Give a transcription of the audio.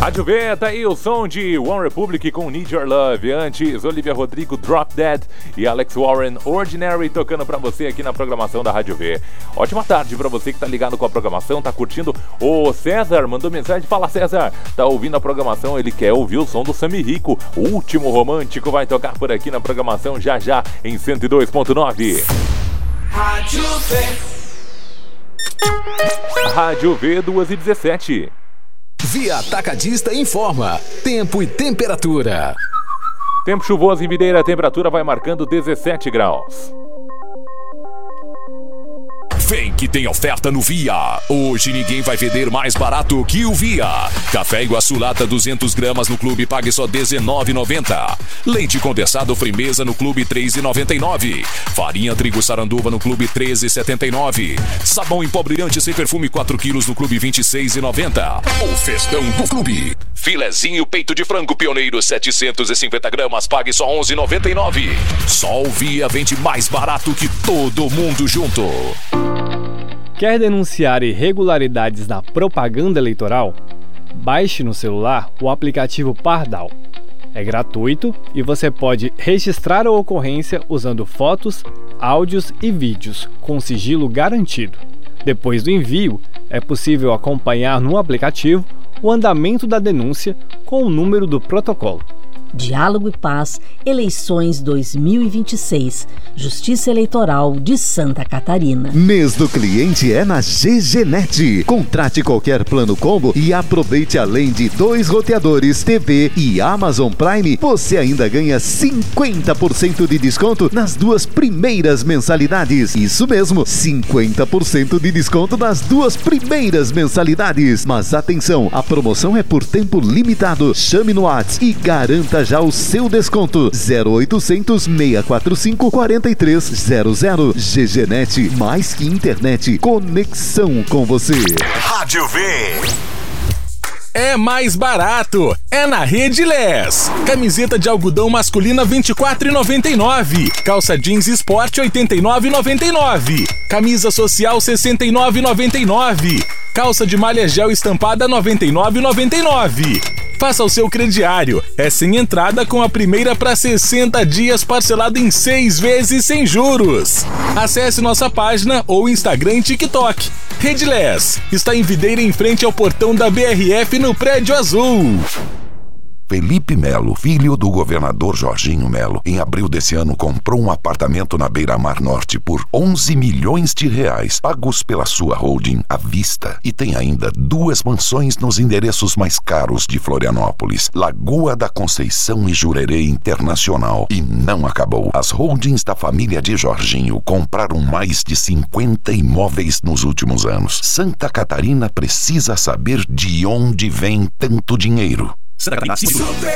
Rádio V, tá aí o som de One Republic com Need Your Love. Antes, Olivia Rodrigo, Drop Dead e Alex Warren, Ordinary, tocando pra você aqui na programação da Rádio V. Ótima tarde pra você que tá ligado com a programação, tá curtindo. O César mandou mensagem, fala César, tá ouvindo a programação, ele quer ouvir o som do Sammy Rico. O Último Romântico vai tocar por aqui na programação já em 102.9. Rádio V. Rádio V 2h17. Via Atacadista informa tempo e temperatura. Tempo chuvoso em Videira, a temperatura vai marcando 17 graus. Vem que tem oferta no Via. Hoje ninguém vai vender mais barato que o Via. Café Iguaçu lata 200 gramas no clube pague só R$19,90. Leite condensado Frimeza no clube R$3,99. Farinha trigo saranduva no clube R$13,79. Sabão em pó brilhante sem perfume 4 quilos no clube R$26,90. O festão do clube. Filezinho peito de frango pioneiro 750 gramas pague só R$11,99. Só o Via vende mais barato que todo mundo junto. Quer denunciar irregularidades na propaganda eleitoral? Baixe no celular o aplicativo Pardal. É gratuito e você pode registrar a ocorrência usando fotos, áudios e vídeos com sigilo garantido. Depois do envio, é possível acompanhar no aplicativo o andamento da denúncia com o número do protocolo. Diálogo e Paz, eleições 2026, Justiça Eleitoral de Santa Catarina. Mês do cliente é na GGNet. Contrate qualquer plano combo e aproveite além de 2 roteadores, TV e Amazon Prime, você ainda ganha 50% de desconto nas 2 primeiras mensalidades. Isso mesmo, 50% de desconto nas 2 primeiras mensalidades. Mas atenção, a promoção é por tempo limitado. Chame no WhatsApp e garanta já o seu desconto. 0800 645 4300. GGNet, mais que internet, conexão com você. Rádio V. É mais barato, é na Redilés. Camiseta de algodão masculina R$24,99. Calça jeans Sport R$89,99. Camisa social R$69,99. Calça de malha gel estampada R$99,99. Faça o seu crediário. É sem entrada com a primeira para 60 dias parcelado em 6 vezes sem juros. Acesse nossa página ou Instagram e TikTok. Redilés está em Videira em frente ao portão da BRF no Prédio Azul. Felipe Melo, filho do governador Jorginho Melo, em abril desse ano comprou um apartamento na Beira-Mar Norte por R$11 milhões, pagos pela sua holding à vista. E tem ainda 2 mansões nos endereços mais caros de Florianópolis, Lagoa da Conceição e Jurerê Internacional. E não acabou. As holdings da família de Jorginho compraram mais de 50 imóveis nos últimos anos. Santa Catarina precisa saber de onde vem tanto dinheiro. Super